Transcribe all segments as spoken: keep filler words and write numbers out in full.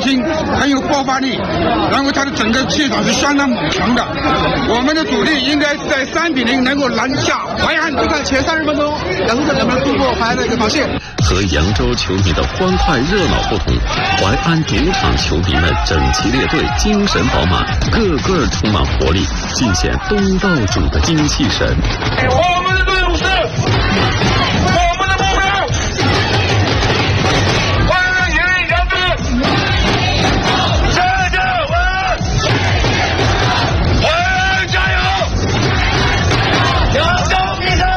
心，很有爆发力，然后他的整个气场是相当猛强的。我们的主力应该是在三比零能够拦下淮安。 就看前三十分钟，杨宗泽能不能突破淮安的一个防线。 和扬州球迷的欢快热闹不同，淮安主场球迷们整齐列队，精神饱满，个个充满活力，尽显东道主的精气神。 我们的队伍是我们的目标，淮安赢扬州，加油淮安，淮安加油，扬州必胜，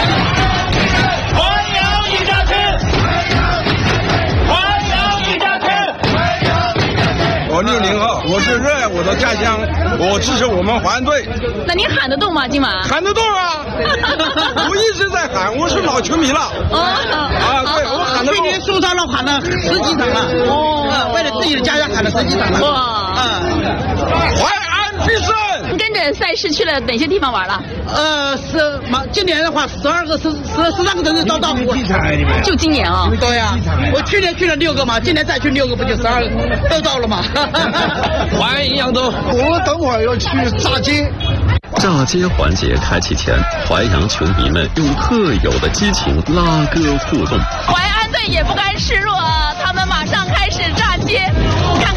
淮扬一家亲，淮扬一家亲。 我六零后，我是热爱我的家乡，我支持我们淮安队。 那您喊得动吗？今晚喊得动啊！我一直在喊，我是老球迷了。 哦啊，对，我喊得动。 去年受伤了，喊了十几场了。哦，为了自己的家乡喊了十几场了。 哇！ 淮安必胜！ 跟着赛事去了哪些地方玩了？ 呃，是马今年的话，十二个十十十三个城市都到过。 就今年啊？ 对呀，我去年去了六个嘛，今年再去六个，不就十二个都到了吗？ 淮安赢扬州， 我等会儿要去炸街。 炸街环节开启前，淮扬球迷们用特有的激情拉歌互动。 淮安队也不甘示弱，他们马上开始炸街，看看